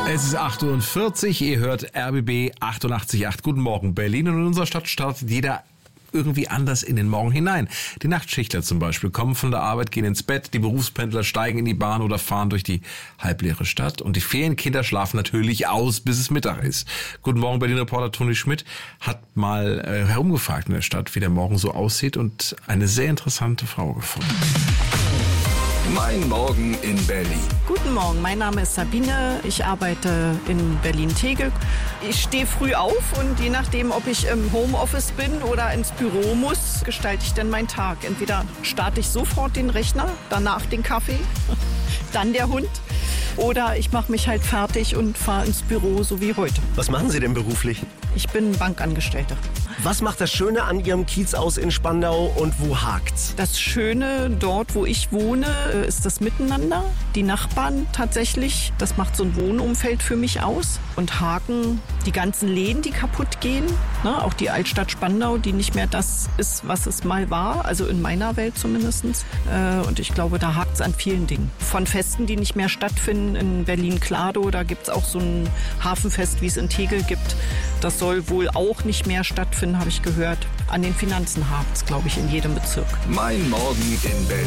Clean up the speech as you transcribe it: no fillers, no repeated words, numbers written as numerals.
Es ist 8:40 Uhr, ihr hört RBB 88.8. Guten Morgen, Berlin. Und in unserer Stadt startet jeder irgendwie anders in den Morgen hinein. Die Nachtschichtler zum Beispiel kommen von der Arbeit, gehen ins Bett, die Berufspendler steigen in die Bahn oder fahren durch die halbleere Stadt und die Ferienkinder schlafen natürlich aus, bis es Mittag ist. Guten Morgen, Berlin-Reporter Toni Schmidt hat mal herumgefragt in der Stadt, wie der Morgen so aussieht und eine sehr interessante Frau gefunden. Mein Morgen in Berlin. Guten Morgen, mein Name ist Sabine. Ich arbeite in Berlin-Tegel. Ich stehe früh auf und je nachdem, ob ich im Homeoffice bin oder ins Büro muss, gestalte ich dann meinen Tag. Entweder starte ich sofort den Rechner, danach den Kaffee, dann der Hund. Oder ich mache mich halt fertig und fahre ins Büro, so wie heute. Was machen Sie denn beruflich? Ich bin Bankangestellte. Was macht das Schöne an Ihrem Kiez aus in Spandau und wo hakt's? Das Schöne dort, wo ich wohne, ist das Miteinander. Die Nachbarn tatsächlich, das macht so ein Wohnumfeld für mich aus. Und Haken, die ganzen Läden, die kaputt gehen. Ne? Auch die Altstadt Spandau, die nicht mehr das ist, was es mal war. Also in meiner Welt zumindest. Und ich glaube, da hakt's an vielen Dingen. Von Festen, die nicht mehr stattfinden in Berlin-Klado, da gibt's auch so ein Hafenfest, wie es in Tegel gibt. Das soll wohl auch nicht mehr stattfinden, habe ich gehört. An den Finanzen hakt's, glaube ich, in jedem Bezirk. Mein Morgen in Berlin.